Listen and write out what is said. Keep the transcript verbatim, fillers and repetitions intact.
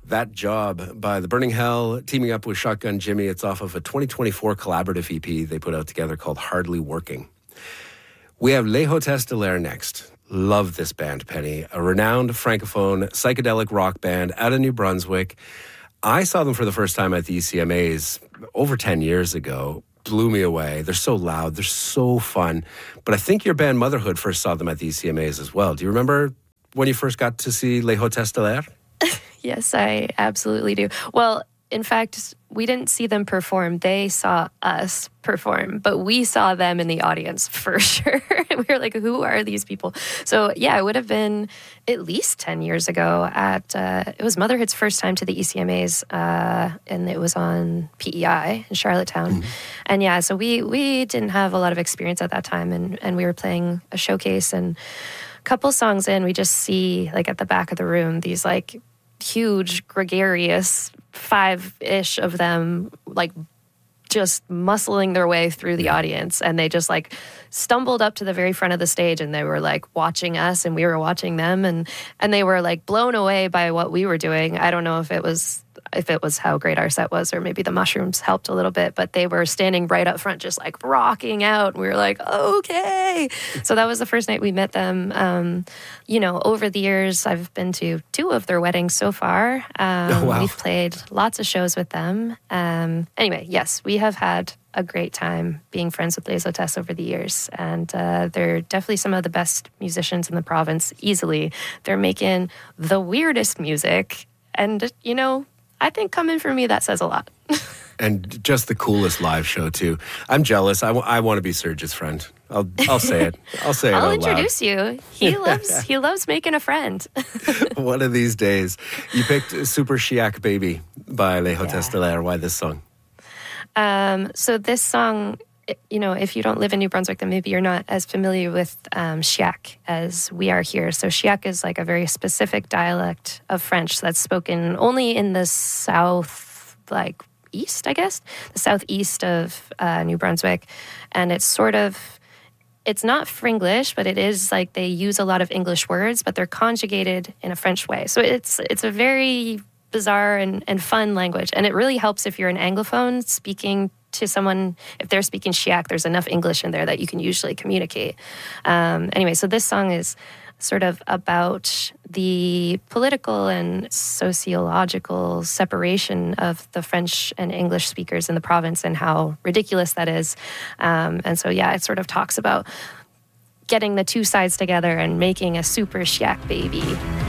That Job by The Burning Hell, teaming up with Shotgun Jimmy. It's off of a twenty twenty-four collaborative E P they put out together called Hardly Working. We have Les Hôtesses de l'Air next. Love this band, Penny. A renowned francophone psychedelic rock band out of New Brunswick. I saw them for the first time at the E C M As over ten years ago. Blew me away. They're so loud. They're so fun. But I think your band Motherhood first saw them at the E C M As as well. Do you remember when you first got to see Les Hôtesses de l'Air? Yes, I absolutely do. Well, in fact, we didn't see them perform. They saw us perform, but we saw them in the audience for sure. We were like, who are these people? So yeah, it would have been at least ten years ago at, uh, it was Motherhood's first time to the E C M As, uh, and it was on P E I in Charlottetown. Mm-hmm. And yeah, so we, we didn't have a lot of experience at that time, and, and we were playing a showcase, and a couple songs in, we just see like at the back of the room, these like huge, gregarious, five-ish of them, like just muscling their way through the audience. And they just like stumbled up to the very front of the stage, and they were like watching us, and we were watching them, and and they were like blown away by what we were doing. I don't know if it was if it was how great our set was, or maybe the mushrooms helped a little bit, but they were standing right up front, just like rocking out. And we were like, okay. So that was the first night we met them. Um, you know, over the years, I've been to two of their weddings so far. Um, oh, wow. We've played lots of shows with them. Um, anyway, yes, we have had a great time being friends with Les Hôtesses over the years. And uh, they're definitely some of the best musicians in the province, easily. They're making the weirdest music. And, you know, I think coming from me, that says a lot. And just the coolest live show, too. I'm jealous. I, w- I want to be Serge's friend. I'll I'll say it. I'll say it I'll out introduce loud. you. He loves he loves making a friend. One of these days. You picked Super Chiac Baby by Les Hôtesses Yeah. de l'Air. Why this song? Um, so this song, you know, if you don't live in New Brunswick, then maybe you're not as familiar with um, Chiac as we are here. So Chiac is like a very specific dialect of French that's spoken only in the south, like east, I guess, the southeast of uh, New Brunswick. And it's sort of, it's not Fringlish, but it is like they use a lot of English words, but they're conjugated in a French way. So it's it's a very bizarre and, and fun language. And it really helps if you're an Anglophone speaking to someone. If they're speaking Chiac, there's enough English in there that you can usually communicate. Um, anyway, so this song is sort of about the political and sociological separation of the French and English speakers in the province and how ridiculous that is. Um, and so, yeah, it sort of talks about getting the two sides together and making a super Chiac baby.